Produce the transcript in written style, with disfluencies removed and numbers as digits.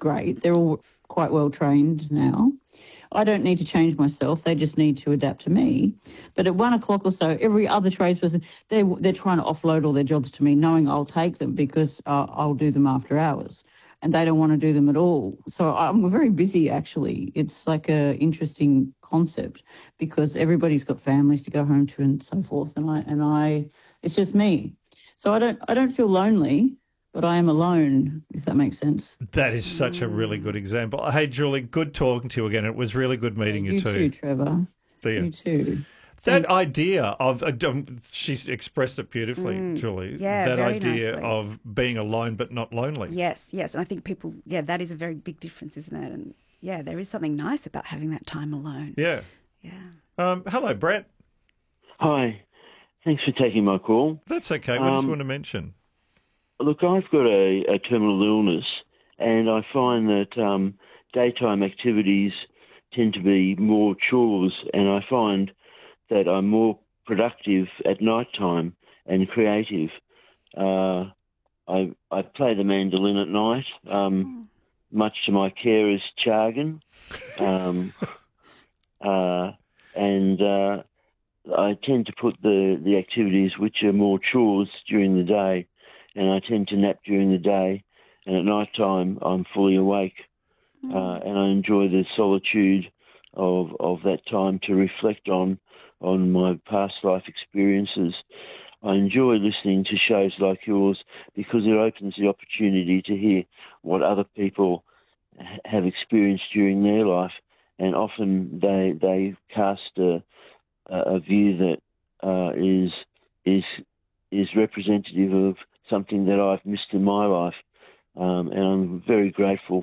great. They're all quite well trained now. I don't need to change myself. They just need to adapt to me. But at 1 o'clock or so, every other tradesperson, they're trying to offload all their jobs to me, knowing I'll take them because I'll do them after hours. And they don't want to do them at all. So I'm very busy, actually. It's like a interesting concept because everybody's got families to go home to and so forth. It's just me. So I don't feel lonely, but I am alone, if that makes sense. That is such a really good example. Hey, Julie, good talking to you again. It was really good meeting you too. You too, Trevor. See you. You too. That idea of, she's expressed it beautifully, Julie. Yeah, that very idea nicely. of being alone but not lonely. Yes. And I think people, that is a very big difference, isn't it? And yeah, there is something nice about having that time alone. Yeah. Hello, Brett. Hi. Thanks for taking my call. That's okay. What did you want to mention? Look, I've got a terminal illness, and I find that daytime activities tend to be more chores, and I find that I'm more productive at night time and creative. I play the mandolin at night, much to my carer's chagrin, and I tend to put the activities which are more chores during the day, and I tend to nap during the day, and at night time I'm fully awake, and I enjoy the solitude of that time to reflect on my past life experiences. I enjoy listening to shows like yours because it opens the opportunity to hear what other people have experienced during their life, and often they cast a view that is representative of something that I've missed in my life, and I'm very grateful